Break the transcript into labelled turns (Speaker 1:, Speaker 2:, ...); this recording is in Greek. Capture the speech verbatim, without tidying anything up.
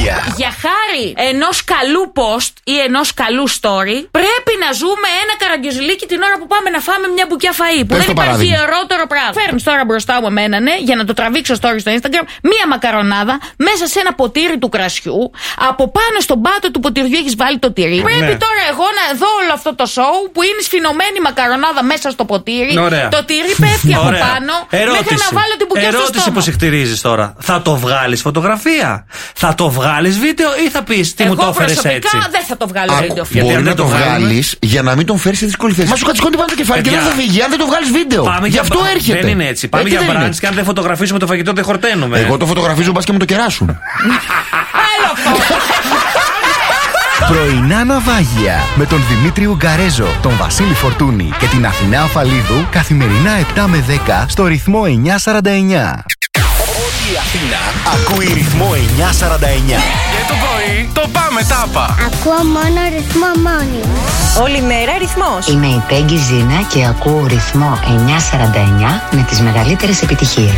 Speaker 1: ναυάγια.
Speaker 2: Για χάρη ενός καλού post ή ενός καλού story, πρέπει να ζούμε ένα καραγκιόζηλίκι την ώρα που πάμε να φάμε μια μπουκιά φαΐ. Που
Speaker 3: Πες
Speaker 2: δεν
Speaker 3: το
Speaker 2: υπάρχει
Speaker 3: παράδειγμα.
Speaker 2: ιερότερο πράγμα. Φέρνεις τώρα μπροστά μου εμένα, ναι, για να το τραβήξω story στο Instagram, μία μακαρονάδα μέσα σε ένα ποτήρι του κρασιού. Από πάνω στον πάτο του ποτηριού έχεις βάλει το τυρί.
Speaker 4: Ναι.
Speaker 2: Πρέπει τώρα εγώ να δω όλο αυτό το show που είναι σφινωμένη μακαρονάδα μέσα στο ποτήρι.
Speaker 4: Ωραία.
Speaker 2: Το τυρί πέφτει από
Speaker 4: Ωραία.
Speaker 2: πάνω.
Speaker 4: Ερώτηση.
Speaker 2: Μέχρι να βάλω την μπουκιά στο
Speaker 4: Ερώτηση
Speaker 2: στόμα.
Speaker 4: που συχτηρίζεις τώρα. Θα το βγάλεις φωτογραφία? Θα το βγάλεις βίντεο ή θα πεις τι μου το έφερες έτσι?
Speaker 2: Εγώ προσωπικά δεν θα το βγάλω
Speaker 3: Άκου,
Speaker 2: βίντεο.
Speaker 4: Γιατί
Speaker 3: μπορεί
Speaker 4: αν
Speaker 3: να
Speaker 4: δεν
Speaker 3: το
Speaker 4: το βγάλουμε-
Speaker 3: βγάλει για να μην τον φέρει σε δύσκολη θέση. Μα σου κατσικώνει πάνω το κεφάλι και
Speaker 4: Παιδιά.
Speaker 3: δεν θα φύγει. Αν δεν το βγάλει βίντεο.
Speaker 4: Πάμε
Speaker 3: Γι'
Speaker 4: για
Speaker 3: αυτό
Speaker 4: μπρα-
Speaker 3: έρχεται.
Speaker 4: Δεν είναι έτσι. Πάμε
Speaker 3: Έτσι
Speaker 4: για
Speaker 3: δεν είναι
Speaker 4: μπραντς
Speaker 3: έτσι.
Speaker 4: και αν δεν φωτογραφίσουμε το φαγητό δεν χορταίνουμε.
Speaker 3: Εγώ το φωτογραφίζω μπας και μου το κεράσουν.
Speaker 2: Άλλο αυτό.
Speaker 1: Πρωινά ναυάγια με τον Δημήτρη Ουγκαρέζο, τον Βασίλη Φορτούνη και την Αθηνά Αφαλίδου καθημερινά επτά με δέκα στο ρυθμό εννιά σαράντα εννιά. Όλη η Αθήνα ακούει ρυθμό εννιά σαράντα εννιά.
Speaker 5: Και το πρωί το πάμε τάπα.
Speaker 6: Ακούω μόνο ρυθμό μόνιμο.
Speaker 7: Όλη μέρα ρυθμός.
Speaker 8: Είμαι η Πέγγι Ζήνα και ακούω ρυθμό εννιά σαράντα εννιά με τις μεγαλύτερες επιτυχίες.